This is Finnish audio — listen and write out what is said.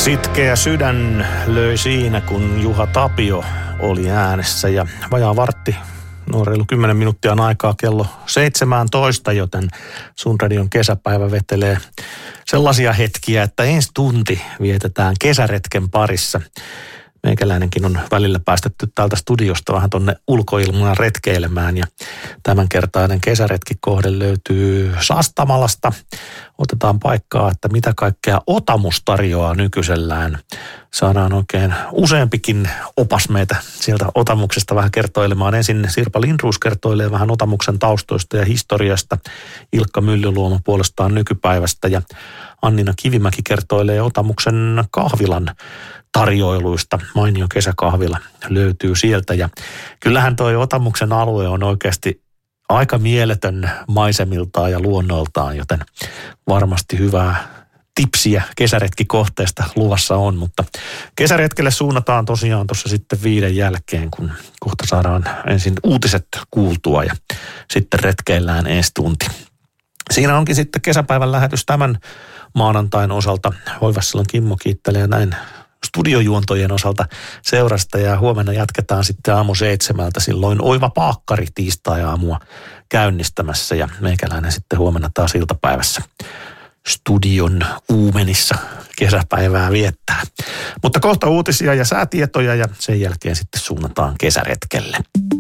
Sitkeä sydän löi siinä, kun Juha Tapio oli äänessä ja vajaa vartti, reilu 10 minuuttia on aikaa kello 17, joten Sun Radion kesäpäivä vetelee sellaisia hetkiä, että ensi tunti vietetään kesäretken parissa. Meikäläinenkin on välillä päästetty täältä studiosta vähän tonne ulkoilmaan retkeilemään ja tämänkertainen kesäretkikohde löytyy Sastamalasta. Otetaan paikkaa, että mitä kaikkea Otamus tarjoaa nykyisellään. Saadaan oikein useampikin opas meitä sieltä Otamuksesta vähän kertoilemaan. Ensin Sirpa Lindroos kertoilee vähän Otamuksen taustoista ja historiasta. Ilkka Myllyluoma puolestaan nykypäivästä ja Annina Kivimäki kertoilee Otamuksen kahvilan tarjoiluista. Mainio kesäkahvila löytyy sieltä ja kyllähän toi Otamuksen alue on oikeasti aika mieletön maisemiltaan ja luonnoltaan, joten varmasti hyvää tipsiä kesäretkikohteesta luvassa on, mutta kesäretkelle suunnataan tosiaan tuossa sitten 5 jälkeen, kun kohta saadaan ensin uutiset kuultua ja sitten retkeillään ensi tunti. Siinä onkin sitten kesäpäivän lähetys tämän maanantain osalta. Hoivassilon Kimmo kiittelee näin studiojuontojen osalta seurasta ja huomenna jatketaan sitten aamu 7. Silloin Oiva Paakkari tiistai-aamua käynnistämässä ja meikäläinen sitten huomenna taas iltapäivässä studion uumenissa kesäpäivää viettää. Mutta kohta uutisia ja säätietoja ja sen jälkeen sitten suunnataan kesäretkelle.